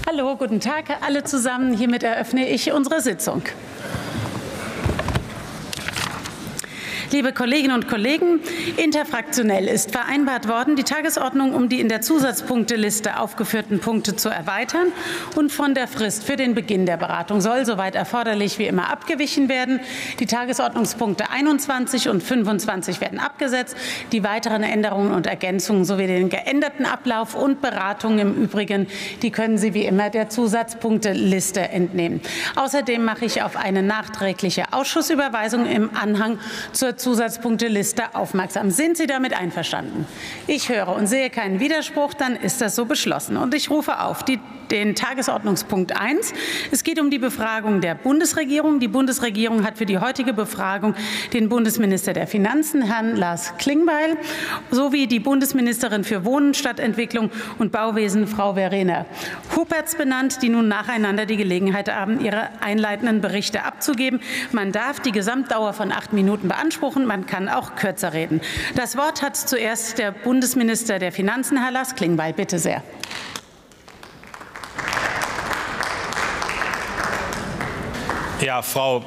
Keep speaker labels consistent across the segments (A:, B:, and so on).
A: Hallo, guten Tag alle zusammen. Hiermit eröffne ich unsere Sitzung. Liebe Kolleginnen und Kollegen, interfraktionell ist vereinbart worden, die Tagesordnung um die in der Zusatzpunkteliste aufgeführten Punkte zu erweitern und von der Frist für den Beginn der Beratung soll, soweit erforderlich, wie immer abgewichen werden. Die Tagesordnungspunkte 21 und 25 werden abgesetzt. Die weiteren Änderungen und Ergänzungen sowie den geänderten Ablauf und Beratungen im Übrigen, die können Sie wie immer der Zusatzpunkteliste entnehmen. Außerdem mache ich auf eine nachträgliche Ausschussüberweisung im Anhang zur Zusatzpunkteliste aufmerksam. Sind Sie damit einverstanden? Ich höre und sehe keinen Widerspruch, dann ist das so beschlossen. Und ich rufe auf den Tagesordnungspunkt 1. Es geht um die Befragung der Bundesregierung. Die Bundesregierung hat für die heutige Befragung den Bundesminister der Finanzen, Herrn Lars Klingbeil, sowie die Bundesministerin für Wohnen, Stadtentwicklung und Bauwesen, Frau Verena Huberts, benannt, die nun nacheinander die Gelegenheit haben, ihre einleitenden Berichte abzugeben. Man darf die Gesamtdauer von 8 Minuten beanspruchen. Man kann auch kürzer reden. Das Wort hat zuerst der Bundesminister der Finanzen, Herr Lars Klingbeil. Bitte sehr.
B: Ja, Frau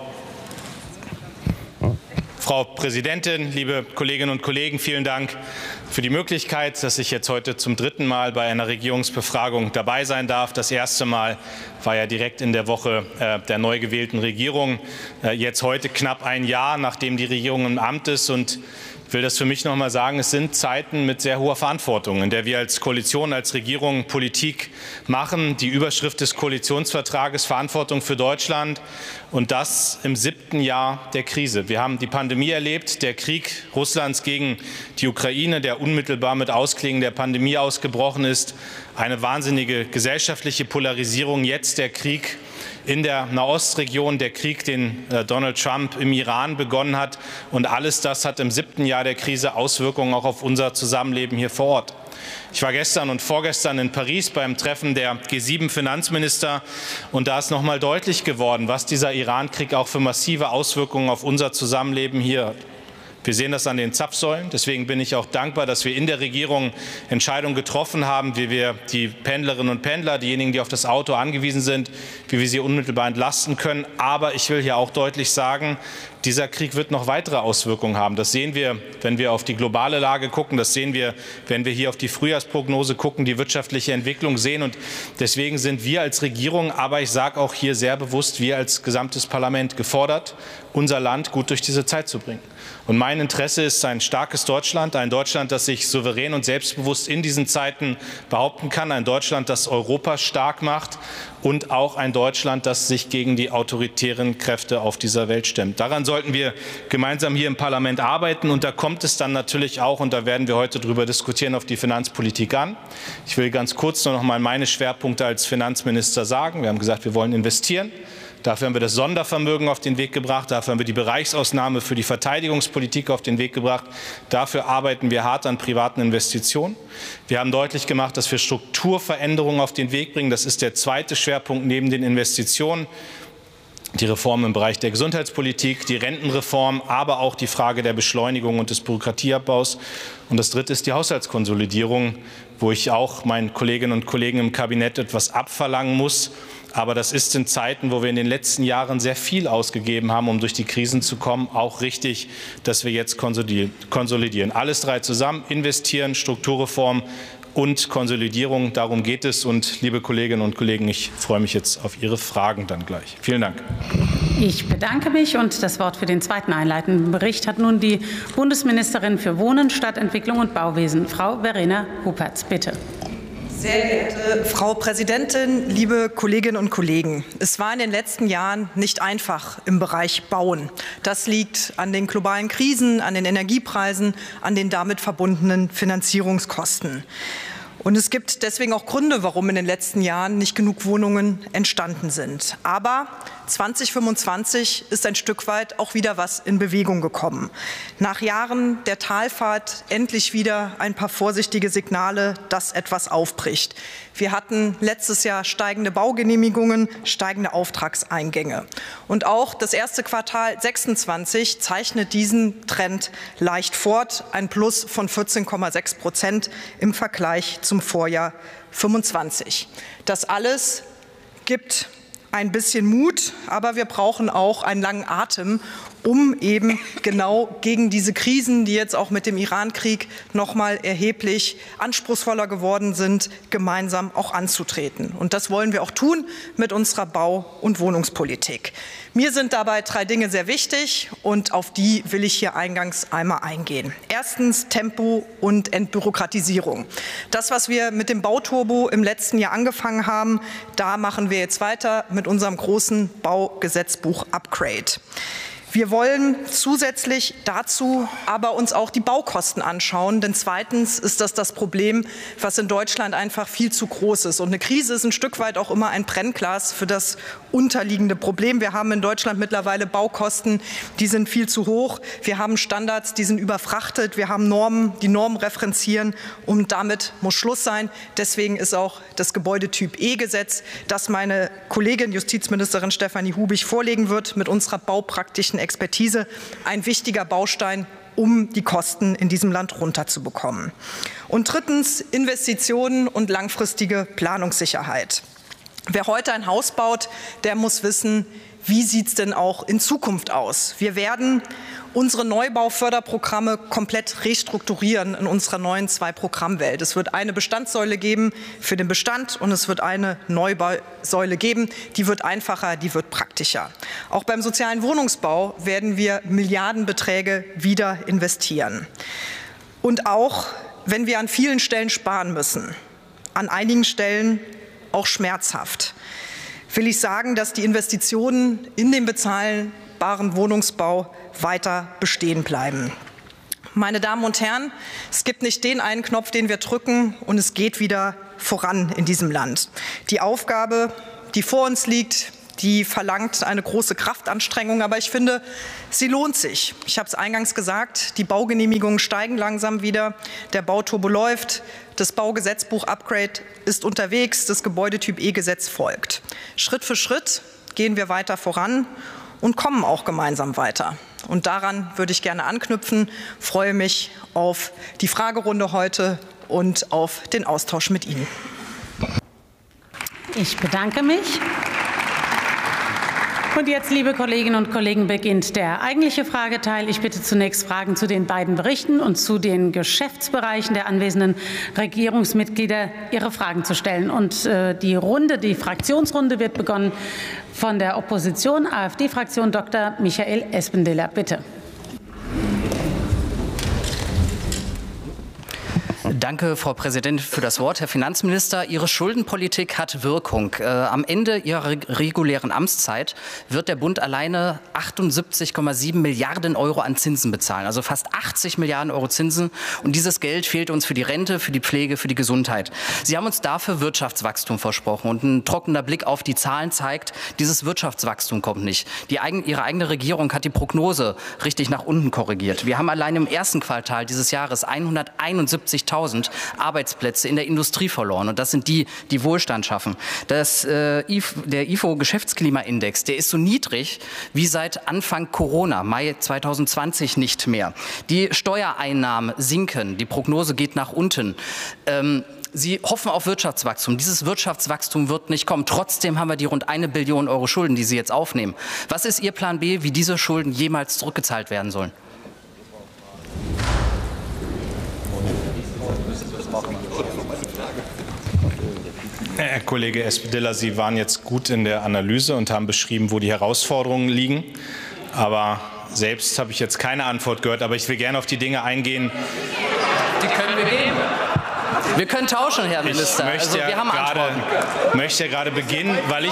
B: Präsidentin, liebe Kolleginnen und Kollegen, vielen Dank für die Möglichkeit, dass ich jetzt heute zum 3. Mal bei einer Regierungsbefragung dabei sein darf. Das erste Mal war ja direkt in der Woche der neu gewählten Regierung. Jetzt heute knapp ein Jahr, nachdem die Regierung im Amt ist. Und ich will das für mich noch mal sagen, es sind Zeiten mit sehr hoher Verantwortung, in der wir als Koalition, als Regierung Politik machen. Die Überschrift des Koalitionsvertrages Verantwortung für Deutschland und das im 7. Jahr der Krise. Wir haben die Pandemie erlebt, der Krieg Russlands gegen die Ukraine, der unmittelbar mit Ausklingen der Pandemie ausgebrochen ist, eine wahnsinnige gesellschaftliche Polarisierung, jetzt der Krieg in der Nahostregion, der Krieg, den Donald Trump im Iran begonnen hat. Und alles das hat im 7. Jahr der Krise Auswirkungen auch auf unser Zusammenleben hier vor Ort. Ich war gestern und vorgestern in Paris beim Treffen der G7-Finanzminister. Und da ist noch mal deutlich geworden, was dieser Iran-Krieg auch für massive Auswirkungen auf unser Zusammenleben hier hat. Wir sehen das an den Zapfsäulen. Deswegen bin ich auch dankbar, dass wir in der Regierung Entscheidungen getroffen haben, wie wir die Pendlerinnen und Pendler, diejenigen, die auf das Auto angewiesen sind, wie wir sie unmittelbar entlasten können. Aber ich will hier auch deutlich sagen, dieser Krieg wird noch weitere Auswirkungen haben. Das sehen wir, wenn wir auf die globale Lage gucken. Das sehen wir, wenn wir hier auf die Frühjahrsprognose gucken, die wirtschaftliche Entwicklung sehen. Und deswegen sind wir als Regierung, aber ich sage auch hier sehr bewusst, wir als gesamtes Parlament gefordert, unser Land gut durch diese Zeit zu bringen. Und mein Interesse ist ein starkes Deutschland, ein Deutschland, das sich souverän und selbstbewusst in diesen Zeiten behaupten kann, ein Deutschland, das Europa stark macht und auch ein Deutschland, das sich gegen die autoritären Kräfte auf dieser Welt stemmt. Daran sollten wir gemeinsam hier im Parlament arbeiten. Und da kommt es dann natürlich auch, und da werden wir heute darüber diskutieren, auf die Finanzpolitik an. Ich will ganz kurz nur noch mal meine Schwerpunkte als Finanzminister sagen. Wir haben gesagt, wir wollen investieren. Dafür haben wir das Sondervermögen auf den Weg gebracht. Dafür haben wir die Bereichsausnahme für die Verteidigungspolitik auf den Weg gebracht. Dafür arbeiten wir hart an privaten Investitionen. Wir haben deutlich gemacht, dass wir Strukturveränderungen auf den Weg bringen. Das ist der zweite Schwerpunkt neben den Investitionen. Die Reform im Bereich der Gesundheitspolitik, die Rentenreform, aber auch die Frage der Beschleunigung und des Bürokratieabbaus. Und das dritte ist die Haushaltskonsolidierung, wo ich auch meinen Kolleginnen und Kollegen im Kabinett etwas abverlangen muss. Aber das ist in Zeiten, wo wir in den letzten Jahren sehr viel ausgegeben haben, um durch die Krisen zu kommen, auch richtig, dass wir jetzt konsolidieren. Alles drei zusammen, investieren, Strukturreform und Konsolidierung. Darum geht es. Und liebe Kolleginnen und Kollegen, ich freue mich jetzt auf Ihre Fragen dann gleich. Vielen Dank.
A: Ich bedanke mich. Und das Wort für den zweiten einleitenden Bericht hat nun die Bundesministerin für Wohnen, Stadtentwicklung und Bauwesen, Frau Verena Huberts. Bitte.
C: Sehr geehrte Frau Präsidentin, liebe Kolleginnen und Kollegen! Es war in den letzten Jahren nicht einfach im Bereich Bauen. Das liegt an den globalen Krisen, an den Energiepreisen, an den damit verbundenen Finanzierungskosten. Und es gibt deswegen auch Gründe, warum in den letzten Jahren nicht genug Wohnungen entstanden sind. Aber 2025 ist ein Stück weit auch wieder was in Bewegung gekommen. Nach Jahren der Talfahrt endlich wieder ein paar vorsichtige Signale, dass etwas aufbricht. Wir hatten letztes Jahr steigende Baugenehmigungen, steigende Auftragseingänge. Und auch das erste Quartal 26 zeichnet diesen Trend leicht fort, ein Plus von 14,6% im Vergleich zum Vorjahr 25. Das alles gibt ein bisschen Mut, aber wir brauchen auch einen langen Atem, um eben genau gegen diese Krisen, die jetzt auch mit dem Iran-Krieg noch mal erheblich anspruchsvoller geworden sind, gemeinsam auch anzutreten. Und das wollen wir auch tun mit unserer Bau- und Wohnungspolitik. Mir sind dabei 3 Dinge sehr wichtig und auf die will ich hier eingangs einmal eingehen. Erstens Tempo und Entbürokratisierung. Das, was wir mit dem Bauturbo im letzten Jahr angefangen haben, da machen wir jetzt weiter mit unserem großen Baugesetzbuch-Upgrade. Wir wollen zusätzlich dazu aber uns auch die Baukosten anschauen, denn zweitens ist das Problem, was in Deutschland einfach viel zu groß ist. Und eine Krise ist ein Stück weit auch immer ein Brennglas für das unterliegende Problem. Wir haben in Deutschland mittlerweile Baukosten, die sind viel zu hoch. Wir haben Standards, die sind überfrachtet. Wir haben Normen, die Normen referenzieren und damit muss Schluss sein. Deswegen ist auch das Gebäudetyp E-Gesetz, das meine Kollegin Justizministerin Stefanie Hubig vorlegen wird, mit unserer baupraktischen Expertise ein wichtiger Baustein, um die Kosten in diesem Land runterzubekommen. Und drittens Investitionen und langfristige Planungssicherheit. Wer heute ein Haus baut, der muss wissen, wie sieht es denn auch in Zukunft aus? Wir werden unsere Neubauförderprogramme komplett restrukturieren in unserer neuen 2-Programmwelt. Es wird eine Bestandssäule geben für den Bestand und es wird eine Neubausäule geben. Die wird einfacher, die wird praktischer. Auch beim sozialen Wohnungsbau werden wir Milliardenbeträge wieder investieren. Und auch wenn wir an vielen Stellen sparen müssen, an einigen Stellen auch schmerzhaft, will ich sagen, dass die Investitionen in den bezahlbaren Wohnungsbau weiter bestehen bleiben. Meine Damen und Herren, es gibt nicht den einen Knopf, den wir drücken, und es geht wieder voran in diesem Land. Die Aufgabe, die vor uns liegt, die verlangt eine große Kraftanstrengung, aber ich finde, sie lohnt sich. Ich habe es eingangs gesagt, die Baugenehmigungen steigen langsam wieder, der Bauturbo läuft, das Baugesetzbuch-Upgrade ist unterwegs, das Gebäudetyp E-Gesetz folgt. Schritt für Schritt gehen wir weiter voran und kommen auch gemeinsam weiter. Und daran würde ich gerne anknüpfen, freue mich auf die Fragerunde heute und auf den Austausch mit Ihnen.
A: Ich bedanke mich. Und jetzt, liebe Kolleginnen und Kollegen, beginnt der eigentliche Frageteil. Ich bitte zunächst Fragen zu den beiden Berichten und zu den Geschäftsbereichen der anwesenden Regierungsmitglieder ihre Fragen zu stellen. Und die Fraktionsrunde wird begonnen von der Opposition, AfD-Fraktion Dr. Michael Espendiller. Bitte.
D: Danke, Frau Präsidentin, für das Wort. Herr Finanzminister, Ihre Schuldenpolitik hat Wirkung. Am Ende Ihrer regulären Amtszeit wird der Bund alleine 78,7 Milliarden Euro an Zinsen bezahlen, also fast 80 Milliarden Euro Zinsen. Und dieses Geld fehlt uns für die Rente, für die Pflege, für die Gesundheit. Sie haben uns dafür Wirtschaftswachstum versprochen. Und ein trockener Blick auf die Zahlen zeigt, dieses Wirtschaftswachstum kommt nicht. Ihre eigene Regierung hat die Prognose richtig nach unten korrigiert. Wir haben allein im ersten Quartal dieses Jahres 171.000 Arbeitsplätze in der Industrie verloren. Und das sind die Wohlstand schaffen. Der IFO-Geschäftsklimaindex, der ist so niedrig wie seit Anfang Corona, Mai 2020 nicht mehr. Die Steuereinnahmen sinken, die Prognose geht nach unten. Sie hoffen auf Wirtschaftswachstum. Dieses Wirtschaftswachstum wird nicht kommen. Trotzdem haben wir die rund 1 Billion Euro Schulden, die Sie jetzt aufnehmen. Was ist Ihr Plan B, wie diese Schulden jemals zurückgezahlt werden sollen?
B: Herr Kollege Espendiller, Sie waren jetzt gut in der Analyse und haben beschrieben, wo die Herausforderungen liegen. Aber selbst habe ich jetzt keine Antwort gehört. Aber ich will gerne auf die Dinge eingehen.
D: Die können wir geben. Wir können tauschen, Herr Minister. Wir haben Antworten.
B: Ich möchte gerade beginnen, weil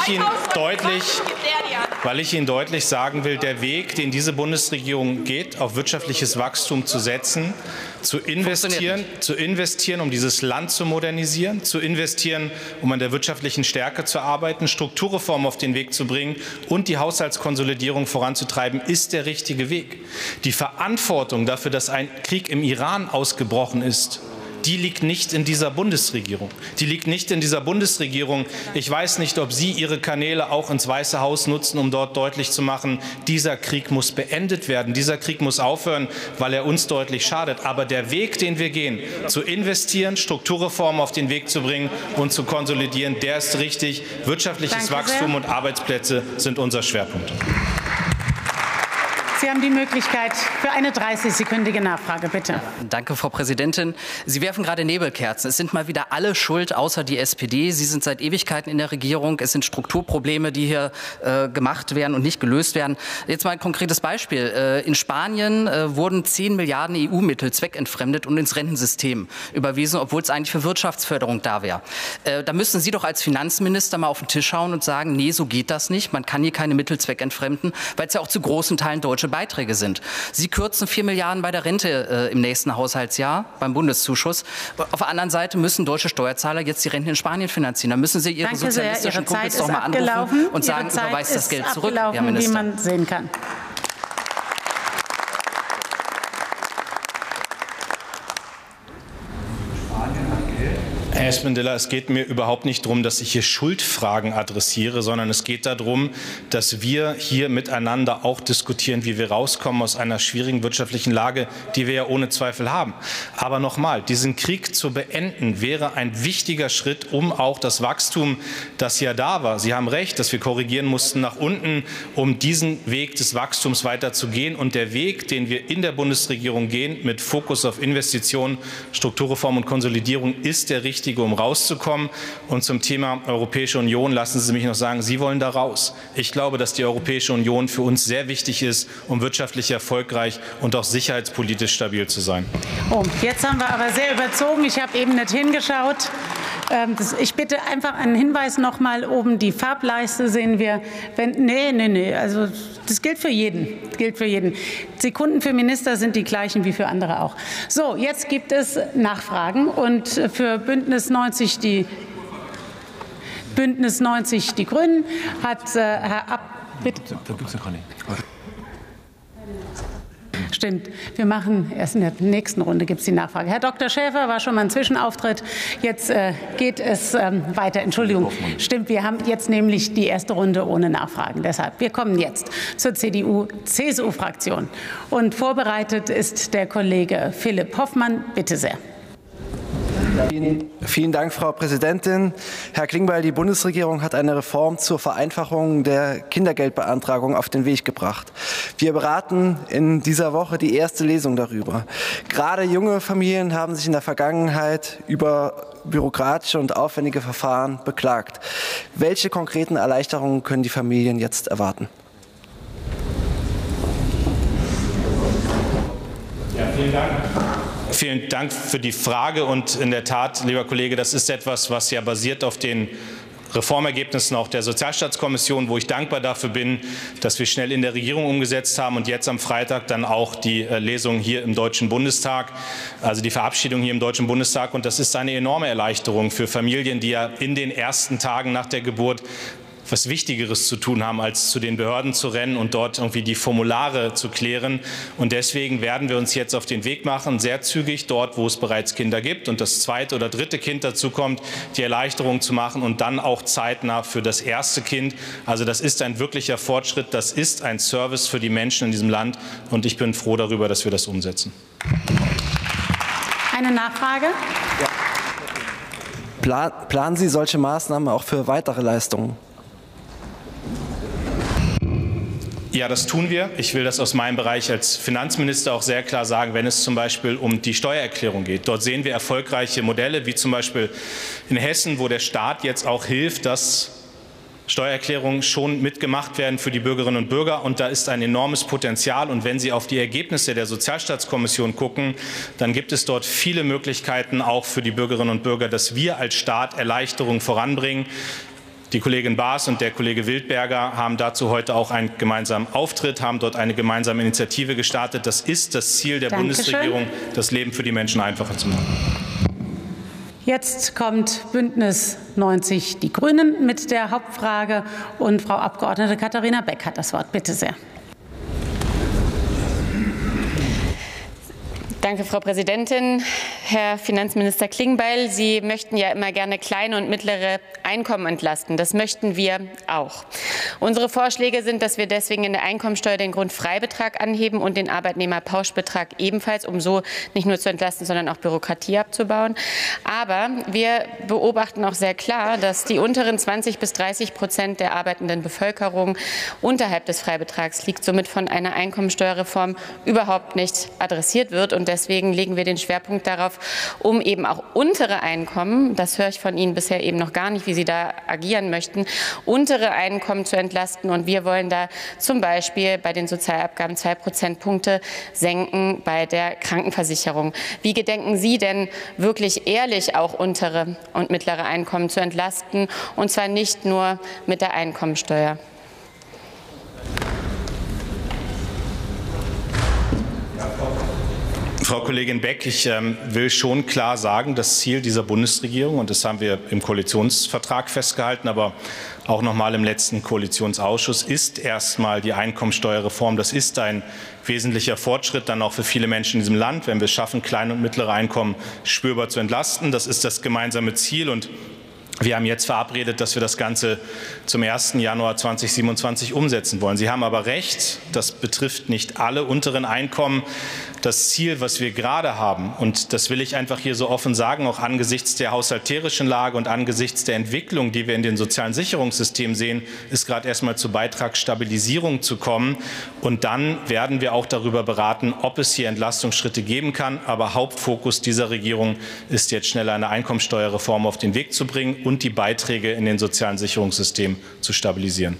B: ich Ihnen deutlich sagen will, der Weg, den diese Bundesregierung geht, auf wirtschaftliches Wachstum zu setzen, zu investieren, um dieses Land zu modernisieren, zu investieren, um an der wirtschaftlichen Stärke zu arbeiten, Strukturreformen auf den Weg zu bringen und die Haushaltskonsolidierung voranzutreiben, ist der richtige Weg. Die Verantwortung dafür, dass ein Krieg im Iran ausgebrochen ist, die liegt nicht in dieser Bundesregierung. Die liegt nicht in dieser Bundesregierung. Ich weiß nicht, ob Sie Ihre Kanäle auch ins Weiße Haus nutzen, um dort deutlich zu machen, dieser Krieg muss beendet werden. Dieser Krieg muss aufhören, weil er uns deutlich schadet. Aber der Weg, den wir gehen, zu investieren, Strukturreformen auf den Weg zu bringen und zu konsolidieren, der ist richtig. Wirtschaftliches Wachstum und Arbeitsplätze sind unser Schwerpunkt.
A: Sie haben die Möglichkeit für eine 30-sekündige Nachfrage, bitte.
D: Danke, Frau Präsidentin. Sie werfen gerade Nebelkerzen. Es sind mal wieder alle schuld, außer die SPD. Sie sind seit Ewigkeiten in der Regierung. Es sind Strukturprobleme, die hier gemacht werden und nicht gelöst werden. Jetzt mal ein konkretes Beispiel. In Spanien wurden 10 Milliarden EU-Mittel zweckentfremdet und ins Rentensystem überwiesen, obwohl es eigentlich für Wirtschaftsförderung da wäre. Da müssten Sie doch als Finanzminister mal auf den Tisch schauen und sagen, nee, so geht das nicht. Man kann hier keine Mittel zweckentfremden, weil es ja auch zu großen Teilen deutsche Beiträge sind. Sie kürzen 4 Milliarden bei der Rente im nächsten Haushaltsjahr beim Bundeszuschuss. Auf der anderen Seite müssen deutsche Steuerzahler jetzt die Renten in Spanien finanzieren. Da müssen Sie Ihre sozialistischen Kumpels doch mal anrufen und sagen, überweist das Geld zurück, Herr Minister.
A: Wie man sehen kann.
B: Herr Espendiller, es geht mir überhaupt nicht darum, dass ich hier Schuldfragen adressiere, sondern es geht darum, dass wir hier miteinander auch diskutieren, wie wir rauskommen aus einer schwierigen wirtschaftlichen Lage, die wir ja ohne Zweifel haben. Aber nochmal, diesen Krieg zu beenden, wäre ein wichtiger Schritt, um auch das Wachstum, das ja da war. Sie haben recht, dass wir korrigieren mussten nach unten, um diesen Weg des Wachstums weiterzugehen. Und der Weg, den wir in der Bundesregierung gehen, mit Fokus auf Investitionen, Strukturreform und Konsolidierung, ist der richtige, um rauszukommen. Und zum Thema Europäische Union lassen Sie mich noch sagen, Sie wollen da raus. Ich glaube, dass die Europäische Union für uns sehr wichtig ist, um wirtschaftlich erfolgreich und auch sicherheitspolitisch stabil zu sein.
A: Oh, jetzt haben wir aber sehr überzogen. Ich habe eben nicht hingeschaut. Ich bitte einfach einen Hinweis noch mal oben. Die Farbleiste sehen wir. Nee. Also das gilt für jeden. Das gilt für jeden. Sekunden für Minister sind die gleichen wie für andere auch. So, jetzt gibt es Nachfragen und für Bündnis 90 die Grünen hat Herr Ab. Bitte. Da gibt es ja gar nicht. Stimmt. Wir machen erst in der nächsten Runde gibt es die Nachfrage. Herr Dr. Schäfer war schon mal ein Zwischenauftritt. Jetzt geht es weiter. Entschuldigung. Stimmt. Wir haben jetzt nämlich die erste Runde ohne Nachfragen. Deshalb, wir kommen jetzt zur CDU-CSU-Fraktion. Und vorbereitet ist der Kollege Philipp Hoffmann. Bitte sehr.
E: Vielen Dank, Frau Präsidentin. Herr Klingbeil, die Bundesregierung hat eine Reform zur Vereinfachung der Kindergeldbeantragung auf den Weg gebracht. Wir beraten in dieser Woche die erste Lesung darüber. Gerade junge Familien haben sich in der Vergangenheit über bürokratische und aufwendige Verfahren beklagt. Welche konkreten Erleichterungen können die Familien jetzt erwarten?
B: Ja, vielen Dank. Vielen Dank für die Frage. Und in der Tat, lieber Kollege, das ist etwas, was ja basiert auf den Reformergebnissen auch der Sozialstaatskommission, wo ich dankbar dafür bin, dass wir schnell in der Regierung umgesetzt haben und jetzt am Freitag dann auch die Lesung hier im Deutschen Bundestag, also die Verabschiedung hier im Deutschen Bundestag. Und das ist eine enorme Erleichterung für Familien, die ja in den ersten Tagen nach der Geburt was Wichtigeres zu tun haben, als zu den Behörden zu rennen und dort irgendwie die Formulare zu klären. Und deswegen werden wir uns jetzt auf den Weg machen, sehr zügig dort, wo es bereits Kinder gibt und das zweite oder dritte Kind dazu kommt, die Erleichterung zu machen und dann auch zeitnah für das erste Kind. Also das ist ein wirklicher Fortschritt, das ist ein Service für die Menschen in diesem Land und ich bin froh darüber, dass wir das umsetzen.
A: Eine Nachfrage?
E: Ja. Planen Sie solche Maßnahmen auch für weitere Leistungen?
B: Ja, das tun wir. Ich will das aus meinem Bereich als Finanzminister auch sehr klar sagen, wenn es zum Beispiel um die Steuererklärung geht. Dort sehen wir erfolgreiche Modelle, wie zum Beispiel in Hessen, wo der Staat jetzt auch hilft, dass Steuererklärungen schon mitgemacht werden für die Bürgerinnen und Bürger. Und da ist ein enormes Potenzial. Und wenn Sie auf die Ergebnisse der Sozialstaatskommission gucken, dann gibt es dort viele Möglichkeiten auch für die Bürgerinnen und Bürger, dass wir als Staat Erleichterungen voranbringen. Die Kollegin Baas und der Kollege Wildberger haben dazu heute auch einen gemeinsamen Auftritt, haben dort eine gemeinsame Initiative gestartet. Das ist das Ziel der Bundesregierung, das Leben für die Menschen einfacher zu machen.
A: Jetzt kommt Bündnis 90 Die Grünen mit der Hauptfrage und Frau Abgeordnete Katharina Beck hat das Wort. Bitte sehr.
F: Danke, Frau Präsidentin. Herr Finanzminister Klingbeil. Sie möchten ja immer gerne kleine und mittlere Einkommen entlasten. Das möchten wir auch. Unsere Vorschläge sind, dass wir deswegen in der Einkommensteuer den Grundfreibetrag anheben und den Arbeitnehmerpauschbetrag ebenfalls, um so nicht nur zu entlasten, sondern auch Bürokratie abzubauen. Aber wir beobachten auch sehr klar, dass die unteren 20 bis 30% der arbeitenden Bevölkerung unterhalb des Freibetrags liegt, somit von einer Einkommensteuerreform überhaupt nicht adressiert wird. Und deswegen legen wir den Schwerpunkt darauf, um eben auch untere Einkommen, das höre ich von Ihnen bisher eben noch gar nicht, wie Sie da agieren möchten, untere Einkommen zu entlasten. Und wir wollen da zum Beispiel bei den Sozialabgaben 2 Prozentpunkte senken bei der Krankenversicherung. Wie gedenken Sie denn wirklich ehrlich auch untere und mittlere Einkommen zu entlasten, und zwar nicht nur mit der Einkommensteuer?
B: Frau Kollegin Beck, ich will schon klar sagen, das Ziel dieser Bundesregierung, und das haben wir im Koalitionsvertrag festgehalten, aber auch noch mal im letzten Koalitionsausschuss, ist erstmal die Einkommensteuerreform. Das ist ein wesentlicher Fortschritt dann auch für viele Menschen in diesem Land, wenn wir es schaffen, kleine und mittlere Einkommen spürbar zu entlasten. Das ist das gemeinsame Ziel, und wir haben jetzt verabredet, dass wir das Ganze zum 1. Januar 2027 umsetzen wollen. Sie haben aber recht, das betrifft nicht alle unteren Einkommen. Das Ziel, was wir gerade haben, und das will ich einfach hier so offen sagen, auch angesichts der haushalterischen Lage und angesichts der Entwicklung, die wir in den sozialen Sicherungssystemen sehen, ist gerade erstmal zur Beitragsstabilisierung zu kommen. Und dann werden wir auch darüber beraten, ob es hier Entlastungsschritte geben kann. Aber Hauptfokus dieser Regierung ist jetzt schnell eine Einkommensteuerreform auf den Weg zu bringen und die Beiträge in den sozialen Sicherungssystemen zu stabilisieren.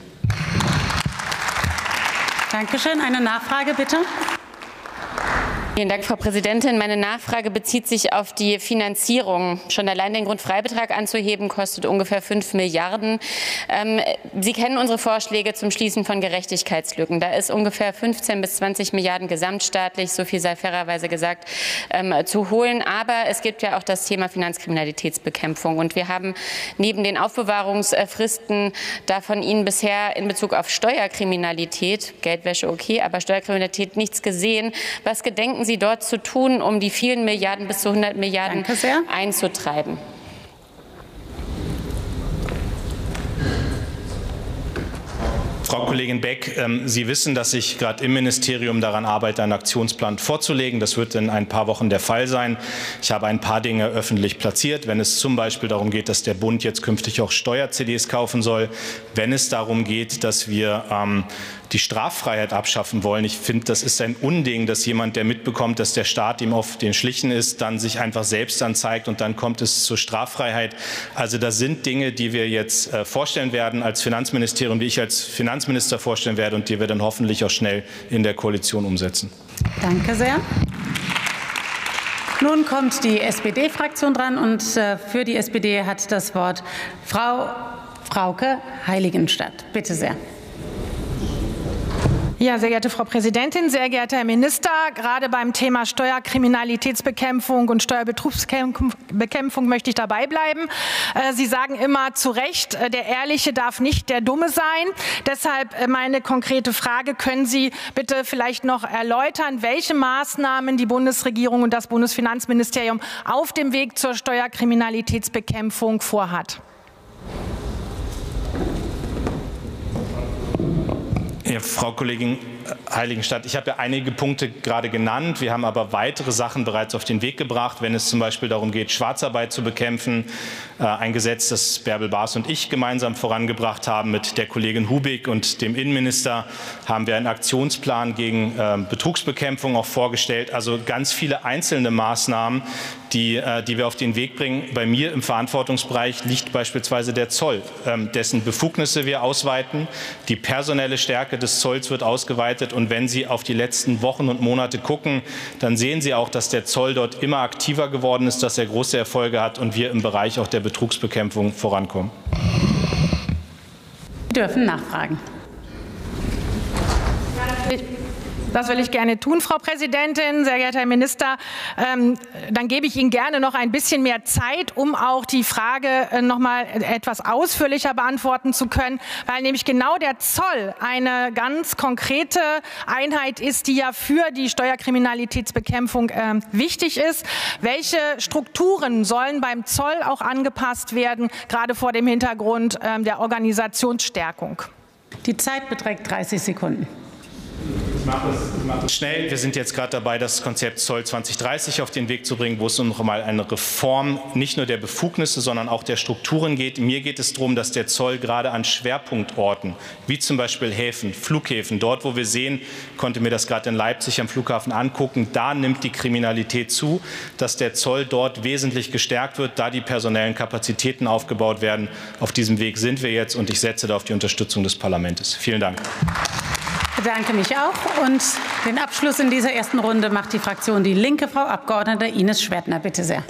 A: Dankeschön. Eine Nachfrage bitte.
F: Vielen Dank, Frau Präsidentin. Meine Nachfrage bezieht sich auf die Finanzierung. Schon allein den Grundfreibetrag anzuheben, kostet ungefähr 5 Milliarden. Sie kennen unsere Vorschläge zum Schließen von Gerechtigkeitslücken. Da ist ungefähr 15 bis 20 Milliarden gesamtstaatlich, so viel sei fairerweise gesagt, zu holen. Aber es gibt ja auch das Thema Finanzkriminalitätsbekämpfung. Und wir haben neben den Aufbewahrungsfristen da von Ihnen bisher in Bezug auf Steuerkriminalität, Geldwäsche okay, aber Steuerkriminalität nichts gesehen. Was gedenken Sie dort zu tun, um die vielen Milliarden bis zu 100 Milliarden einzutreiben?
B: Frau Kollegin Beck, Sie wissen, dass ich gerade im Ministerium daran arbeite, einen Aktionsplan vorzulegen. Das wird in ein paar Wochen der Fall sein. Ich habe ein paar Dinge öffentlich platziert, wenn es zum Beispiel darum geht, dass der Bund jetzt künftig auch Steuer-CDs kaufen soll, wenn es darum geht, dass wir die Straffreiheit abschaffen wollen. Ich finde, das ist ein Unding, dass jemand, der mitbekommt, dass der Staat ihm auf den Schlichen ist, dann sich einfach selbst anzeigt und dann kommt es zur Straffreiheit. Also das sind Dinge, die wir jetzt vorstellen werden als Finanzministerium, die ich als Finanzminister vorstellen werde und die wir dann hoffentlich auch schnell in der Koalition umsetzen.
A: Danke sehr. Nun kommt die SPD-Fraktion dran und für die SPD hat das Wort Frau Frauke Heiligenstadt. Bitte sehr.
G: Ja, sehr geehrte Frau Präsidentin, sehr geehrter Herr Minister, gerade beim Thema Steuerkriminalitätsbekämpfung und Steuerbetrugsbekämpfung möchte ich dabei bleiben. Sie sagen immer zu Recht, der Ehrliche darf nicht der Dumme sein. Deshalb meine konkrete Frage, können Sie bitte vielleicht noch erläutern, welche Maßnahmen die Bundesregierung und das Bundesfinanzministerium auf dem Weg zur Steuerkriminalitätsbekämpfung vorhat?
B: Ja, Frau Kollegin Heiligenstadt, ich habe ja einige Punkte gerade genannt. Wir haben aber weitere Sachen bereits auf den Weg gebracht, wenn es zum Beispiel darum geht, Schwarzarbeit zu bekämpfen. Ein Gesetz, das Bärbel Baas und ich gemeinsam vorangebracht haben mit der Kollegin Hubig und dem Innenminister, haben wir einen Aktionsplan gegen Betrugsbekämpfung auch vorgestellt. Also ganz viele einzelne Maßnahmen, die wir auf den Weg bringen. Bei mir im Verantwortungsbereich liegt beispielsweise der Zoll, dessen Befugnisse wir ausweiten. Die personelle Stärke des Zolls wird ausgeweitet. Und wenn Sie auf die letzten Wochen und Monate gucken, dann sehen Sie auch, dass der Zoll dort immer aktiver geworden ist, dass er große Erfolge hat und wir im Bereich auch der Betrugsbekämpfung vorankommen.
A: Sie dürfen nachfragen.
G: Das will ich gerne tun, Frau Präsidentin, sehr geehrter Herr Minister. Dann gebe ich Ihnen gerne noch ein bisschen mehr Zeit, um auch die Frage noch mal etwas ausführlicher beantworten zu können, weil nämlich genau der Zoll eine ganz konkrete Einheit ist, die ja für die Steuerkriminalitätsbekämpfung wichtig ist. Welche Strukturen sollen beim Zoll auch angepasst werden, gerade vor dem Hintergrund der Organisationsstärkung?
A: Die Zeit beträgt 30 Sekunden.
B: Ich mache das schnell. Wir sind jetzt gerade dabei, das Konzept Zoll 2030 auf den Weg zu bringen, wo es noch einmal eine Reform nicht nur der Befugnisse, sondern auch der Strukturen geht. Mir geht es darum, dass der Zoll gerade an Schwerpunktorten, wie zum Beispiel Häfen, Flughäfen, dort, wo wir sehen, konnte mir das gerade in Leipzig am Flughafen angucken, da nimmt die Kriminalität zu, dass der Zoll dort wesentlich gestärkt wird, da die personellen Kapazitäten aufgebaut werden. Auf diesem Weg sind wir jetzt, und ich setze da auf die Unterstützung des Parlaments. Vielen Dank.
A: Ich bedanke mich auch. Und den Abschluss in dieser ersten Runde macht die Fraktion Die Linke, Frau Abgeordnete Ines Schwertner. Bitte sehr.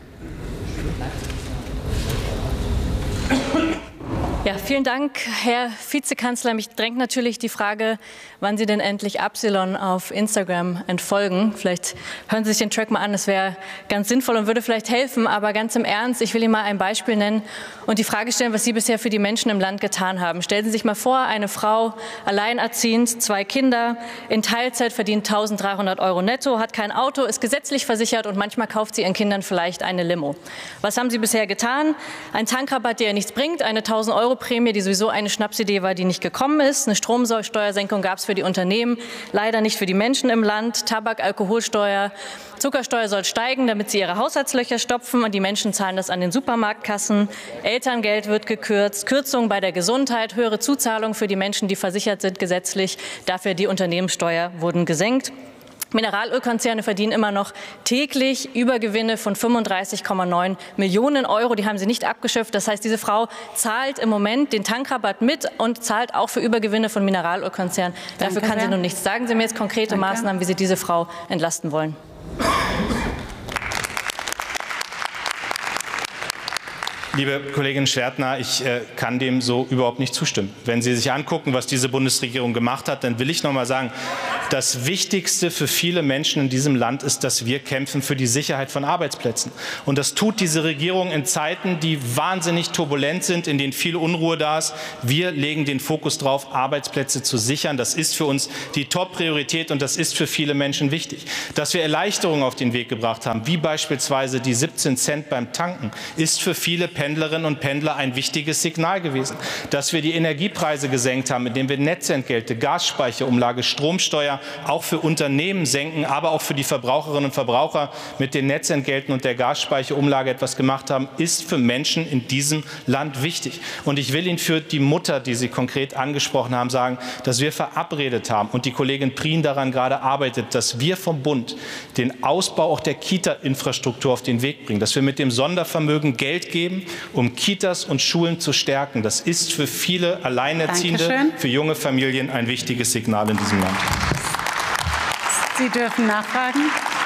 H: Ja, vielen Dank, Herr Vizekanzler. Mich drängt natürlich die Frage, wann Sie denn endlich Absilon auf Instagram entfolgen. Vielleicht hören Sie sich den Track mal an, das wäre ganz sinnvoll und würde vielleicht helfen. Aber ganz im Ernst, ich will Ihnen mal ein Beispiel nennen und die Frage stellen, was Sie bisher für die Menschen im Land getan haben. Stellen Sie sich mal vor, eine Frau, alleinerziehend, 2 Kinder, in Teilzeit verdient 1.300 € netto, hat kein Auto, ist gesetzlich versichert und manchmal kauft sie ihren Kindern vielleicht eine Limo. Was haben Sie bisher getan? Ein Tankrabatt, der nichts bringt, eine 1.000 € Prämie, die sowieso eine Schnapsidee war, die nicht gekommen ist. Eine Stromsteuersenkung gab es für die Unternehmen, leider nicht für die Menschen im Land. Tabak-, Alkoholsteuer, Zuckersteuer soll steigen, damit sie ihre Haushaltslöcher stopfen und die Menschen zahlen das an den Supermarktkassen. Elterngeld wird gekürzt, Kürzungen bei der Gesundheit, höhere Zuzahlungen für die Menschen, die versichert sind gesetzlich. Dafür die Unternehmenssteuer wurden gesenkt. Mineralölkonzerne verdienen immer noch täglich Übergewinne von 35,9 Millionen €. Die haben sie nicht abgeschöpft. Das heißt, diese Frau zahlt im Moment den Tankrabatt mit und zahlt auch für Übergewinne von Mineralölkonzernen. Dafür kann sie nun nichts. Sagen Sie mir jetzt konkrete Maßnahmen, wie Sie diese Frau entlasten wollen.
B: Liebe Kollegin Schwertner, ich kann dem so überhaupt nicht zustimmen. Wenn Sie sich angucken, was diese Bundesregierung gemacht hat, dann will ich noch mal sagen, das Wichtigste für viele Menschen in diesem Land ist, dass wir kämpfen für die Sicherheit von Arbeitsplätzen. Und das tut diese Regierung in Zeiten, die wahnsinnig turbulent sind, in denen viel Unruhe da ist. Wir legen den Fokus darauf, Arbeitsplätze zu sichern. Das ist für uns die Top-Priorität und das ist für viele Menschen wichtig. Dass wir Erleichterungen auf den Weg gebracht haben, wie beispielsweise die 17 Cent beim Tanken, ist für viele Pendlerinnen und Pendler ein wichtiges Signal gewesen. Dass wir die Energiepreise gesenkt haben, indem wir Netzentgelte, Gasspeicherumlage, Stromsteuer auch für Unternehmen senken, aber auch für die Verbraucherinnen und Verbraucher mit den Netzentgelten und der Gasspeicherumlage etwas gemacht haben, ist für Menschen in diesem Land wichtig. Und ich will Ihnen für die Mutter, die Sie konkret angesprochen haben, sagen, dass wir verabredet haben und die Kollegin Prien daran gerade arbeitet, dass wir vom Bund den Ausbau auch der Kita-Infrastruktur auf den Weg bringen, dass wir mit dem Sondervermögen Geld geben, um Kitas und Schulen zu stärken. Das ist für viele Alleinerziehende, für junge Familien ein wichtiges Signal in diesem Land.
A: Sie dürfen nachfragen.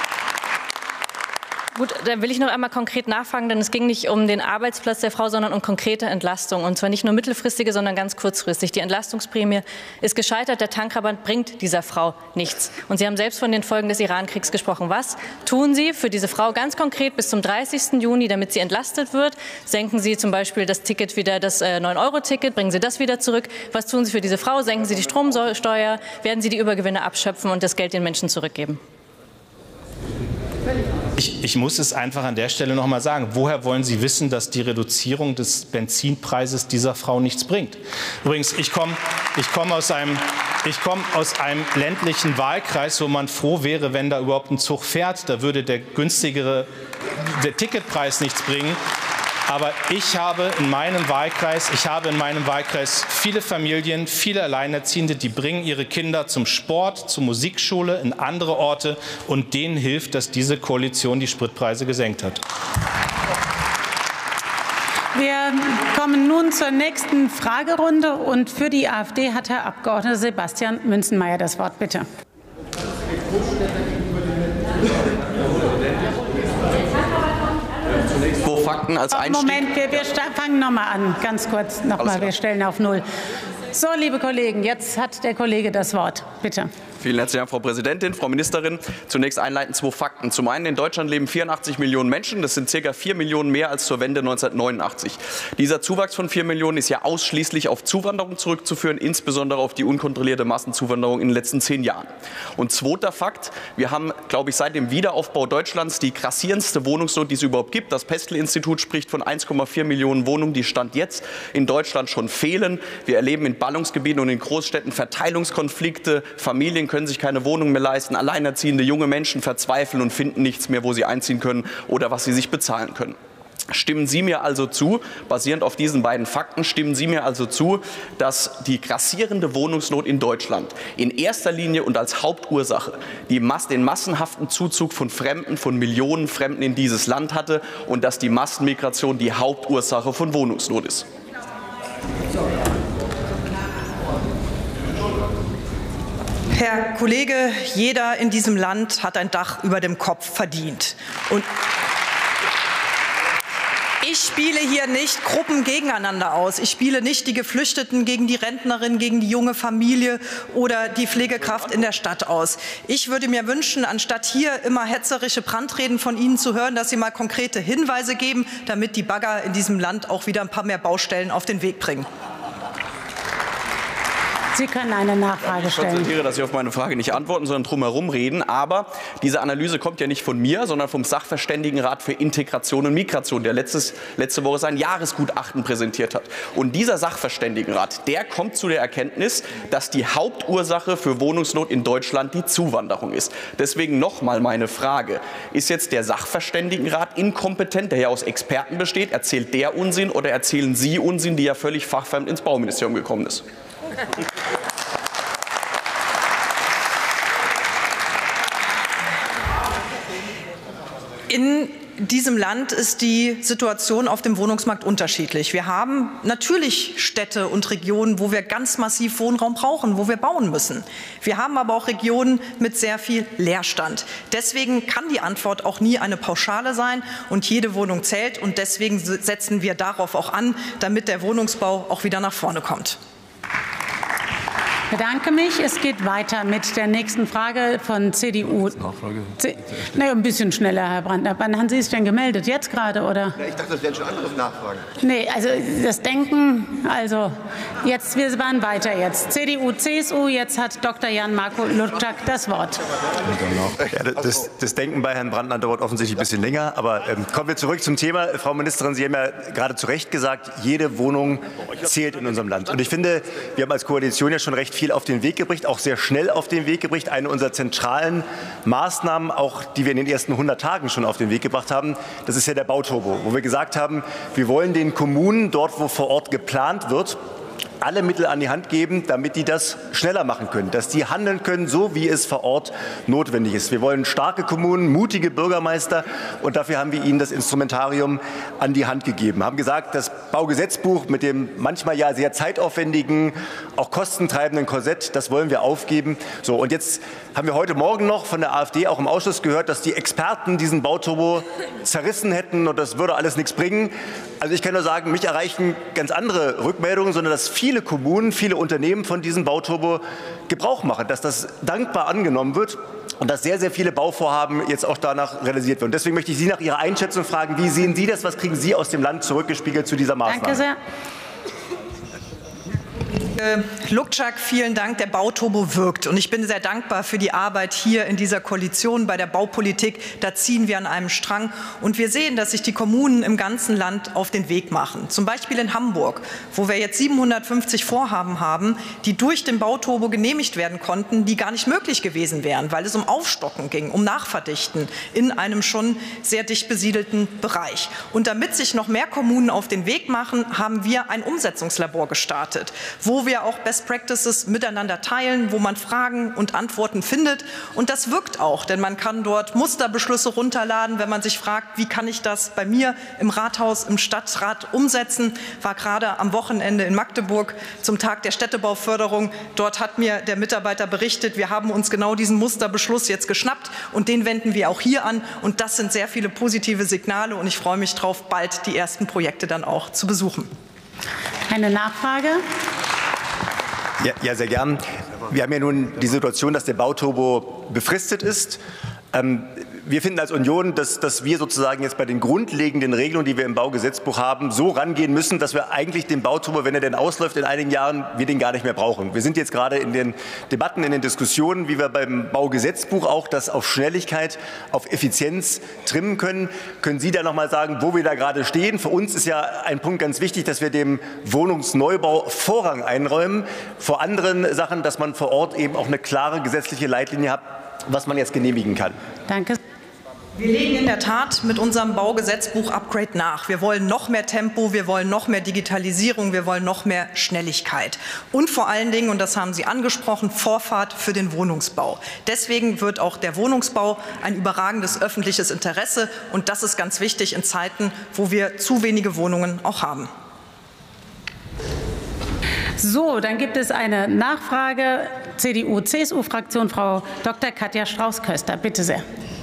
H: Gut, dann will ich noch einmal konkret nachfragen, denn es ging nicht um den Arbeitsplatz der Frau, sondern um konkrete Entlastung. Und zwar nicht nur mittelfristige, sondern ganz kurzfristig. Die Entlastungsprämie ist gescheitert. Der Tankrabatt bringt dieser Frau nichts. Und Sie haben selbst von den Folgen des Iran-Kriegs gesprochen. Was tun Sie für diese Frau ganz konkret bis zum 30. Juni, damit sie entlastet wird? Senken Sie zum Beispiel das Ticket wieder, das 9-Euro-Ticket, bringen Sie das wieder zurück? Was tun Sie für diese Frau? Senken Sie die Stromsteuer? Werden Sie die Übergewinne abschöpfen und das Geld den Menschen zurückgeben?
B: Ich muss es einfach an der Stelle noch mal sagen. Woher wollen Sie wissen, dass die Reduzierung des Benzinpreises dieser Frau nichts bringt? Übrigens, ich komme aus einem ländlichen Wahlkreis, wo man froh wäre, wenn da überhaupt ein Zug fährt. Da würde der Ticketpreis nichts bringen. Aber ich habe in meinem Wahlkreis viele Familien, viele Alleinerziehende, die bringen ihre Kinder zum Sport, zur Musikschule, in andere Orte. Und denen hilft, dass diese Koalition die Spritpreise gesenkt hat.
A: Wir kommen nun zur nächsten Fragerunde. Und für die AfD hat Herr Abgeordneter Sebastian Münzenmaier das Wort. Bitte.
I: Fakten als Einstieg.
A: Moment, wir fangen noch mal an. Ganz kurz noch mal. Wir stellen auf Null. So, liebe Kollegen, jetzt hat der Kollege das Wort. Bitte.
I: Vielen herzlichen Dank, Frau Präsidentin, Frau Ministerin. Zunächst einleitend 2 Fakten. Zum einen, in Deutschland leben 84 Millionen Menschen. Das sind ca. 4 Millionen mehr als zur Wende 1989. Dieser Zuwachs von 4 Millionen ist ja ausschließlich auf Zuwanderung zurückzuführen, insbesondere auf die unkontrollierte Massenzuwanderung in den letzten 10 Jahren. Und zweiter Fakt, wir haben, glaube ich, seit dem Wiederaufbau Deutschlands die grassierendste Wohnungsnot, die es überhaupt gibt. Das Pestel-Institut spricht von 1,4 Millionen Wohnungen, die Stand jetzt in Deutschland schon fehlen. Wir erleben in Ballungsgebieten und in Großstädten Verteilungskonflikte. Familien können sich keine Wohnung mehr leisten. Alleinerziehende junge Menschen verzweifeln und finden nichts mehr, wo sie einziehen können oder was sie sich bezahlen können. Stimmen Sie mir also zu, basierend auf diesen beiden Fakten, stimmen Sie mir also zu, dass die grassierende Wohnungsnot in Deutschland in erster Linie und als Hauptursache den massenhaften Zuzug von Fremden, von Millionen Fremden in dieses Land hatte und dass die Massenmigration die Hauptursache von Wohnungsnot ist?
C: Herr Kollege, jeder in diesem Land hat ein Dach über dem Kopf verdient. Und ich spiele hier nicht Gruppen gegeneinander aus. Ich spiele nicht die Geflüchteten gegen die Rentnerin, gegen die junge Familie oder die Pflegekraft in der Stadt aus. Ich würde mir wünschen, anstatt hier immer hetzerische Brandreden von Ihnen zu hören, dass Sie mal konkrete Hinweise geben, damit die Bagger in diesem Land auch wieder ein paar mehr Baustellen auf den Weg bringen.
A: Sie können eine Nachfrage stellen.
I: Ich konstatiere, dass Sie auf meine Frage nicht antworten, sondern drumherum reden. Aber diese Analyse kommt ja nicht von mir, sondern vom Sachverständigenrat für Integration und Migration, der letzte Woche sein Jahresgutachten präsentiert hat. Und dieser Sachverständigenrat, der kommt zu der Erkenntnis, dass die Hauptursache für Wohnungsnot in Deutschland die Zuwanderung ist. Deswegen nochmal meine Frage. Ist jetzt der Sachverständigenrat inkompetent, der ja aus Experten besteht? Erzählt der Unsinn oder erzählen Sie Unsinn, die ja völlig fachfremd ins Bauministerium gekommen ist?
C: In diesem Land ist die Situation auf dem Wohnungsmarkt unterschiedlich. Wir haben natürlich Städte und Regionen, wo wir ganz massiv Wohnraum brauchen, wo wir bauen müssen. Wir haben aber auch Regionen mit sehr viel Leerstand. Deswegen kann die Antwort auch nie eine pauschale sein und jede Wohnung zählt. Und deswegen setzen wir darauf auch an, damit der Wohnungsbau auch wieder nach vorne kommt.
A: Ich bedanke mich. Es geht weiter mit der nächsten Frage von CDU. Ein bisschen schneller, Herr Brandner. Wann haben Sie sich denn gemeldet? Jetzt gerade, oder?
J: Ja, ich dachte, das wären schon andere Nachfragen.
A: Nee, also das Denken, also jetzt, wir waren weiter jetzt. CDU, CSU, jetzt hat Dr. Jan-Marco Lutschak das Wort.
J: Ja, das Denken bei Herrn Brandner dauert offensichtlich ein bisschen länger. Aber kommen wir zurück zum Thema. Frau Ministerin, Sie haben ja gerade zu Recht gesagt, jede Wohnung zählt in unserem Land. Und ich finde, wir haben als Koalition ja schon recht viel auf den Weg gebracht, auch sehr schnell auf den Weg gebracht. Eine unserer zentralen Maßnahmen, auch die wir in den ersten 100 Tagen schon auf den Weg gebracht haben, das ist ja der Bauturbo, wo wir gesagt haben, wir wollen den Kommunen dort, wo vor Ort geplant wird, alle Mittel an die Hand geben, damit die das schneller machen können, dass die handeln können, so wie es vor Ort notwendig ist. Wir wollen starke Kommunen, mutige Bürgermeister und dafür haben wir ihnen das Instrumentarium an die Hand gegeben. Haben gesagt, das Baugesetzbuch mit dem manchmal ja sehr zeitaufwendigen, auch kostentreibenden Korsett, das wollen wir aufgeben. So, und jetzt haben wir heute Morgen noch von der AfD auch im Ausschuss gehört, dass die Experten diesen Bauturbo zerrissen hätten und das würde alles nichts bringen. Also ich kann nur sagen, mich erreichen ganz andere Rückmeldungen, sondern dass viele Kommunen, viele Unternehmen von diesem Bauturbo Gebrauch machen, dass das dankbar angenommen wird und dass sehr, sehr viele Bauvorhaben jetzt auch danach realisiert werden. Deswegen möchte ich Sie nach Ihrer Einschätzung fragen, wie sehen Sie das, was kriegen Sie aus dem Land zurückgespiegelt zu dieser Maßnahme?
A: Danke sehr.
C: Lutschak, vielen Dank. Der Bauturbo wirkt. Und ich bin sehr dankbar für die Arbeit hier in dieser Koalition bei der Baupolitik. Da ziehen wir an einem Strang. Und wir sehen, dass sich die Kommunen im ganzen Land auf den Weg machen. Zum Beispiel in Hamburg, wo wir jetzt 750 Vorhaben haben, die durch den Bauturbo genehmigt werden konnten, die gar nicht möglich gewesen wären, weil es um Aufstocken ging, um Nachverdichten in einem schon sehr dicht besiedelten Bereich. Und damit sich noch mehr Kommunen auf den Weg machen, haben wir ein Umsetzungslabor gestartet, wo wir auch Best Practices miteinander teilen, wo man Fragen und Antworten findet. Und das wirkt auch, denn man kann dort Musterbeschlüsse runterladen, wenn man sich fragt, wie kann ich das bei mir im Rathaus, im Stadtrat umsetzen. War gerade am Wochenende in Magdeburg zum Tag der Städtebauförderung. Dort hat mir der Mitarbeiter berichtet, wir haben uns genau diesen Musterbeschluss jetzt geschnappt und den wenden wir auch hier an. Und das sind sehr viele positive Signale und ich freue mich darauf, bald die ersten Projekte dann auch zu besuchen.
A: Eine Nachfrage?
J: Ja, sehr gern. Wir haben ja nun die Situation, dass der Bauturbo befristet ist. Wir finden als Union, dass wir sozusagen jetzt bei den grundlegenden Regelungen, die wir im Baugesetzbuch haben, so rangehen müssen, dass wir eigentlich den Bauturbo, wenn er denn ausläuft in einigen Jahren, wir den gar nicht mehr brauchen. Wir sind jetzt gerade in den Debatten, in den Diskussionen, wie wir beim Baugesetzbuch auch das auf Schnelligkeit, auf Effizienz trimmen können. Können Sie da noch mal sagen, wo wir da gerade stehen? Für uns ist ja ein Punkt ganz wichtig, dass wir dem Wohnungsneubau Vorrang einräumen vor anderen Sachen, dass man vor Ort eben auch eine klare gesetzliche Leitlinie hat, was man jetzt genehmigen kann.
A: Danke.
C: Wir legen in der Tat mit unserem Baugesetzbuch-Upgrade nach. Wir wollen noch mehr Tempo, wir wollen noch mehr Digitalisierung, wir wollen noch mehr Schnelligkeit. Und vor allen Dingen, und das haben Sie angesprochen, Vorfahrt für den Wohnungsbau. Deswegen wird auch der Wohnungsbau ein überragendes öffentliches Interesse. Und das ist ganz wichtig in Zeiten, wo wir zu wenige Wohnungen auch haben.
A: So, dann gibt es eine Nachfrage. CDU-CSU-Fraktion, Frau Dr. Katja Strauß-Köster. Bitte sehr.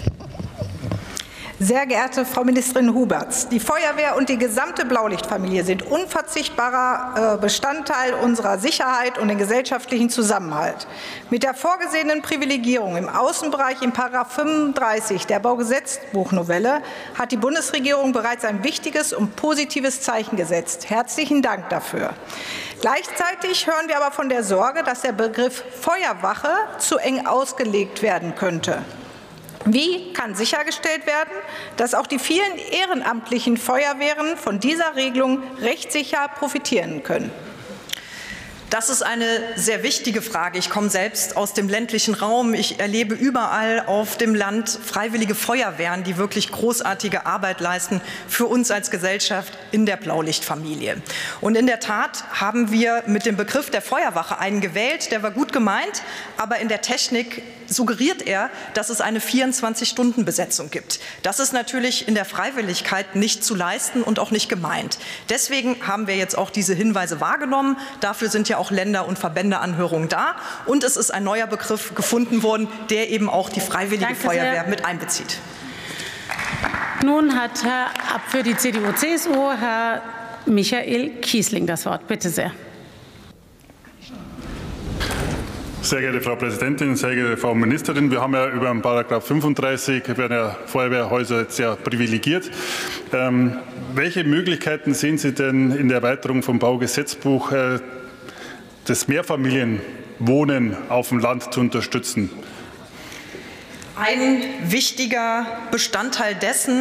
K: Sehr geehrte Frau Ministerin Huberts, die Feuerwehr und die gesamte Blaulichtfamilie sind unverzichtbarer Bestandteil unserer Sicherheit und den gesellschaftlichen Zusammenhalt. Mit der vorgesehenen Privilegierung im Außenbereich in § 35 der Baugesetzbuchnovelle hat die Bundesregierung bereits ein wichtiges und positives Zeichen gesetzt. Herzlichen Dank dafür. Gleichzeitig hören wir aber von der Sorge, dass der Begriff Feuerwache zu eng ausgelegt werden könnte. Wie kann sichergestellt werden, dass auch die vielen ehrenamtlichen Feuerwehren von dieser Regelung rechtssicher profitieren können?
C: Das ist eine sehr wichtige Frage. Ich komme selbst aus dem ländlichen Raum. Ich erlebe überall auf dem Land freiwillige Feuerwehren, die wirklich großartige Arbeit leisten für uns als Gesellschaft in der Blaulichtfamilie. Und in der Tat haben wir mit dem Begriff der Feuerwache einen gewählt, der war gut gemeint, aber in der Technik suggeriert er, dass es eine 24-Stunden-Besetzung gibt. Das ist natürlich in der Freiwilligkeit nicht zu leisten und auch nicht gemeint. Deswegen haben wir jetzt auch diese Hinweise wahrgenommen. Dafür sind ja auch Länder- und Verbändeanhörungen da. Und es ist ein neuer Begriff gefunden worden, der eben auch die freiwillige Feuerwehr mit einbezieht.
A: Nun hat für die CDU-CSU Herr Michael Kiesling das Wort. Bitte sehr.
L: Sehr geehrte Frau Präsidentin, sehr geehrte Frau Ministerin, wir haben ja über den § 35 werden ja Feuerwehrhäuser jetzt sehr privilegiert. Welche Möglichkeiten sehen Sie denn in der Erweiterung vom Baugesetzbuch, das Mehrfamilienwohnen auf dem Land zu unterstützen?
C: Ein wichtiger Bestandteil dessen